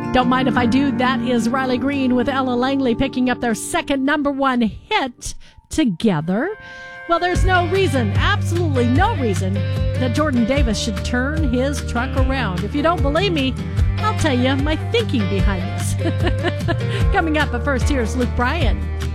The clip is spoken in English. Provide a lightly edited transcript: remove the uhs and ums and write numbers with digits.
Don't Mind If I Do. That is Riley Green with Ella Langley picking up their second number one hit together. Well, there's no reason, absolutely no reason, that Jordan Davis should turn his truck around. If you don't believe me, I'll tell you my thinking behind this. Coming up, but first, here's Luke Bryan.